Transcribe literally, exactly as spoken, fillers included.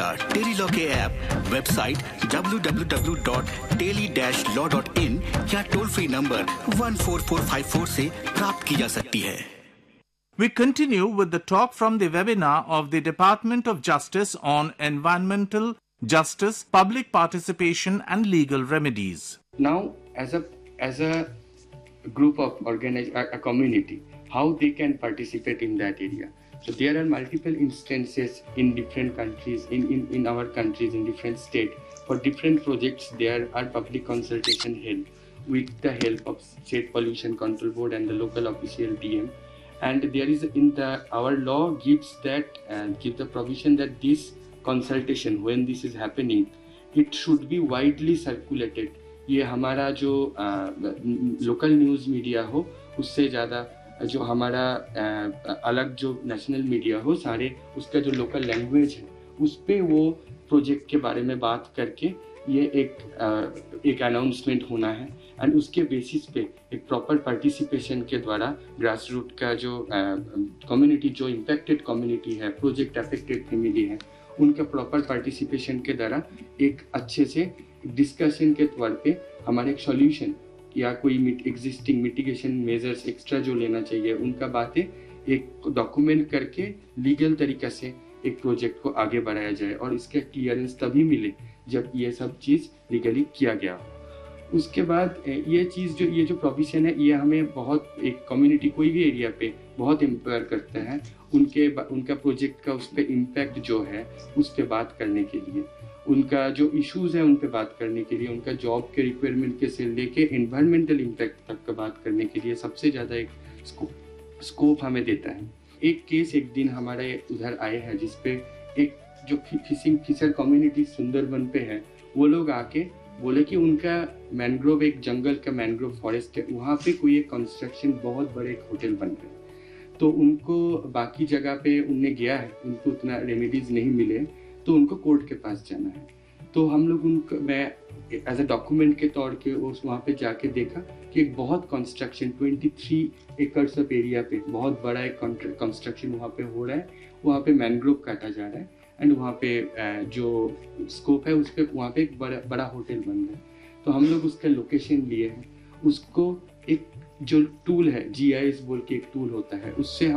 पता tele law के app, website W W W dot tele dash law dot in या toll free number one four four five four से प्राप्त की जा सकती है। We continue with the talk from the webinar of the Department of Justice on environmental justice, public participation and legal remedies. Now, as a as a group of organized a, a community, how they can participate in that area. So there are multiple instances in different countries, in, in, in our countries, in different states. For different projects, there are public consultation held with the help of State Pollution Control Board and the local official D M. And there is in the our law gives that and uh, give the provision that this consultation, when this is happening, it should be widely circulated. ये हमारा जो local news media हो उससे ज़्यादा जो हमारा uh, अलग जो नेशनल मीडिया हो, सारे उसका जो लोकल लैंग्वेज है उस पे वो प्रोजेक्ट के बारे में बात करके ये एक uh, एक अनाउंसमेंट होना है। एंड उसके बेसिस पे एक प्रॉपर पार्टिसिपेशन के द्वारा ग्रास रूट का जो कम्युनिटी uh, जो इम्पैक्टेड कम्युनिटी है, प्रोजेक्ट अफेक्टेड फैमिली है, उनका प्रॉपर पार्टिसिपेशन के द्वारा एक अच्छे से डिस्कशन के तौर पे हमारे एक सॉल्यूशन या कोई एग्जिस्टिंग मिटिगेशन मेजर्स एक्स्ट्रा जो लेना चाहिए उनका बातें एक डॉक्यूमेंट करके लीगल तरीका से एक प्रोजेक्ट को आगे बढ़ाया जाए और इसका क्लियरेंस तभी मिले जब ये सब चीज़ लीगली किया गया हो। उसके बाद ये चीज़ जो ये जो प्रोविजन है ये हमें बहुत एक कम्युनिटी कोई भी एरिया पे बहुत एम्पावर करता है उनके उनका प्रोजेक्ट का उस पर इम्पैक्ट जो है उस पर बात करने के लिए, उनका जो इश्यूज़ है उन पर बात करने के लिए, उनका जॉब के रिक्वायरमेंट के से लेके एनवायरमेंटल इम्पैक्ट तक का बात करने के लिए सबसे ज़्यादा एक स्कोप स्कोप हमें देता है। एक केस एक दिन हमारे उधर आए हैं जिसपे एक जो फिशिंग फिशर कम्युनिटी सुंदरबन पे है, वो लोग आके बोले कि उनका मैंग्रोव एक जंगल का मैंग्रोव फॉरेस्ट है, वहाँ पे कोई एक कंस्ट्रक्शन बहुत बड़े एक होटल बन रहे हैं। तो उनको बाकी जगह पे उनने गया है, उनको उतना रेमेडीज नहीं मिले तो उनको कोर्ट के पास जाना है। तो हम लोग उनको मैं एज ए डॉक्यूमेंट के तौर के उस वहाँ पे जाके देखा कि एक बहुत कंस्ट्रक्शन तेईस एकर्स ऑफ एरिया पे बहुत बड़ा एक कंस्ट्रक्शन वहाँ पे हो रहा है, वहाँ पे मैंग्रोव काटा जा रहा है एंड वहाँ पे जो स्कोप है उस पर वहाँ पे एक बड़ा बड़ा होटल बन रहा है। तो हम लोग उसका लोकेशन लिए हैं, उसको एक जो टूल है जी आई एस बोल के एक टूल होता है उससे